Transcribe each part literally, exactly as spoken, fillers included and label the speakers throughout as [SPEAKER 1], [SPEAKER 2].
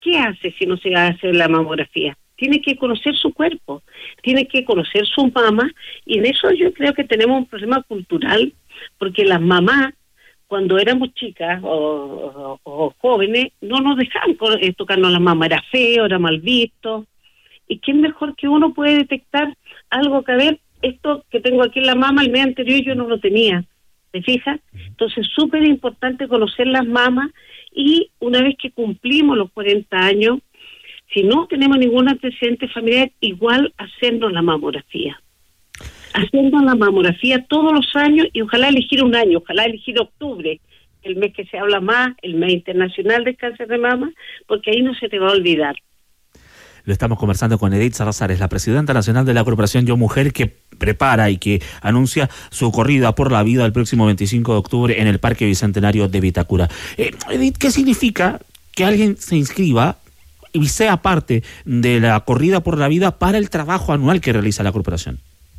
[SPEAKER 1] ¿qué hace si no se va a hacer la mamografía? Tiene que conocer su cuerpo, tiene que conocer su mamá, y en eso yo creo que tenemos un problema cultural, porque las mamás, cuando éramos chicas o, o, o jóvenes, no nos dejaban tocarnos las mamas, era feo, era mal visto, y quién mejor que uno puede detectar algo que, a ver, esto que tengo aquí en la mama, el mes anterior yo no lo tenía, ¿te fijas? Entonces, súper importante conocer las mamas, y una vez que cumplimos los cuarenta años, si no tenemos ningún antecedente familiar, igual hacernos la mamografía. Hacernos la mamografía todos los años, y ojalá elegir un año, ojalá elegir octubre, el mes que se habla más, el mes internacional del cáncer de mama, porque ahí no se te va a olvidar.
[SPEAKER 2] Lo estamos conversando con Edith Salazar, es la presidenta nacional de la Corporación Yo Mujer, que prepara y que anuncia su corrida por la vida el próximo veinticinco de octubre en el Parque Bicentenario de Vitacura. Eh, Edith, ¿qué significa que alguien se inscriba y sea parte de la corrida por la vida para el trabajo anual que realiza la Corporación?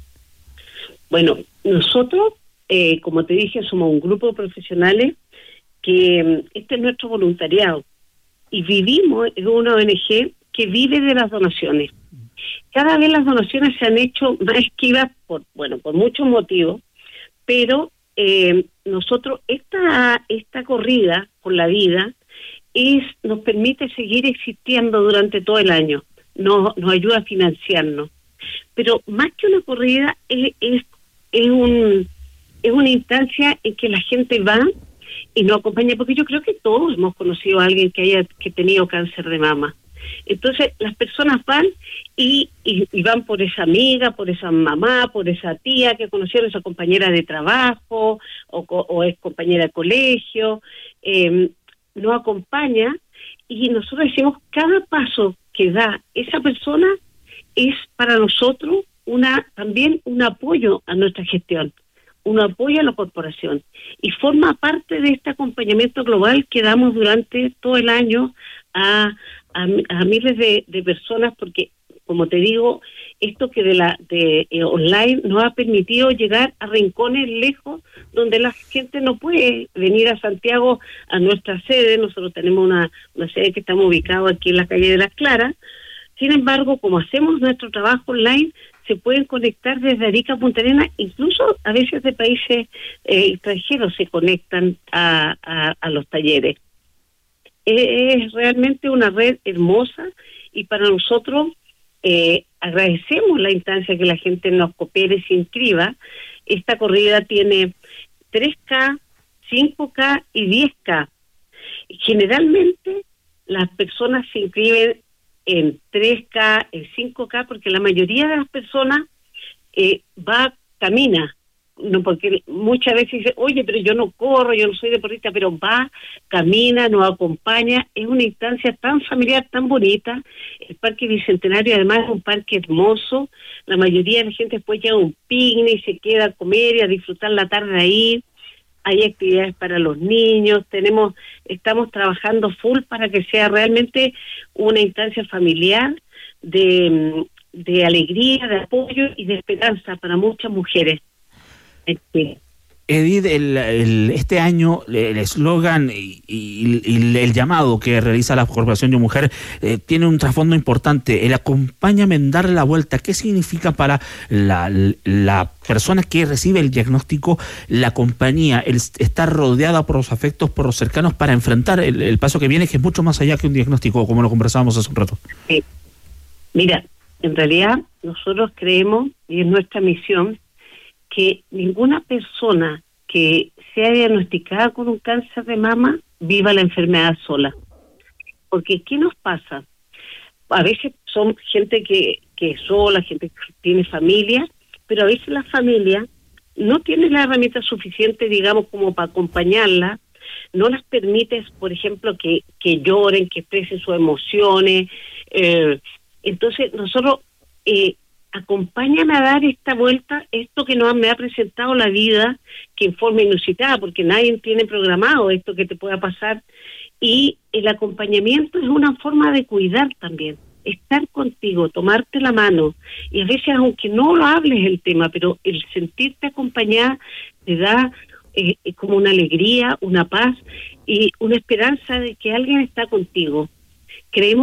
[SPEAKER 1] Bueno, nosotros, eh, como te dije, somos un grupo de profesionales que este es nuestro voluntariado, y vivimos en una O N G que vive de las donaciones. Cada vez las donaciones se han hecho más esquivas por, bueno, por muchos motivos, pero eh, nosotros, esta, esta corrida por la vida es, nos permite seguir existiendo durante todo el año, nos, nos ayuda a financiarnos. Pero más que una corrida, es, es, es, un, es una instancia en que la gente va y nos acompaña, porque yo creo que todos hemos conocido a alguien que haya que tenido cáncer de mama. Entonces las personas van y, y, y van por esa amiga, por esa mamá, por esa tía que conocieron, esa compañera de trabajo o, o es compañera de colegio, eh, nos acompaña, y nosotros decimos, cada paso que da esa persona es para nosotros una también un apoyo a nuestra gestión, un apoyo a la corporación, y forma parte de este acompañamiento global que damos durante todo el año a, a, a miles de, de personas, porque, como te digo, esto que de la de eh, online nos ha permitido llegar a rincones lejos donde la gente no puede venir a Santiago, a nuestra sede. Nosotros tenemos una, una sede que estamos ubicados aquí en la calle de Las Claras. Sin embargo, como hacemos nuestro trabajo online, se pueden conectar desde Arica a Punta Arenas, incluso a veces de países eh, extranjeros se conectan a, a, a los talleres. Es realmente una red hermosa, y para nosotros eh, agradecemos la instancia que la gente nos coopere, se inscriba. Esta corrida tiene tres K, cinco K y diez K. Generalmente las personas se inscriben en tres K, en cinco K, porque la mayoría de las personas eh, va, camina, no, porque muchas veces dice, oye, pero yo no corro, yo no soy deportista, pero va, camina, nos acompaña. Es una instancia tan familiar, tan bonita. El Parque Bicentenario además es un parque hermoso. La mayoría de la gente después lleva un picnic y se queda a comer y a disfrutar la tarde ahí. Hay actividades para los niños, tenemos, estamos trabajando full para que sea realmente una instancia familiar de, de alegría, de apoyo y de esperanza para muchas mujeres. Sí.
[SPEAKER 2] Edith, el, el, este año el eslogan y, y, y el llamado que realiza la Corporación Yo Mujer eh, tiene un trasfondo importante, el acompáñame en darle la vuelta. ¿Qué significa para la, la persona que recibe el diagnóstico, la compañía, el estar rodeada por los afectos, por los cercanos, para enfrentar el, el paso que viene, que es mucho más allá que un diagnóstico, como lo conversábamos hace un rato?
[SPEAKER 1] Sí. Mira, en realidad nosotros creemos, y es nuestra misión, que ninguna persona que sea diagnosticada con un cáncer de mama viva la enfermedad sola. Porque ¿qué nos pasa? A veces son gente que, que es sola, gente que tiene familia, pero a veces la familia no tiene la herramienta suficiente, digamos, como para acompañarla, no las permites, por ejemplo, que, que lloren, que expresen sus emociones. Eh, entonces, nosotros... Eh, acompáñame a dar esta vuelta, esto que no me ha presentado la vida, que en forma inusitada, porque nadie tiene programado esto que te pueda pasar, y el acompañamiento es una forma de cuidar también, estar contigo, tomarte la mano, y a veces aunque no lo hables el tema, pero el sentirte acompañada te da eh, como una alegría, una paz y una esperanza de que alguien está contigo. creemos